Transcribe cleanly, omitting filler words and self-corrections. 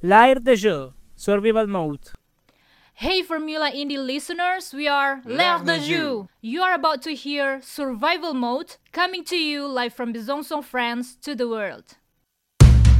L'air de jeu, survival mode. Hey Formula Indie listeners, we are L'air de Jeu. You are about to hear Survival Mode coming to you live from Besançon, France to the world.